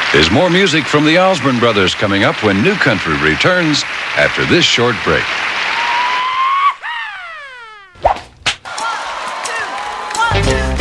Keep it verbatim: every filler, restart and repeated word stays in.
There's more music from the Osborne Brothers coming up when New Country returns after this short break.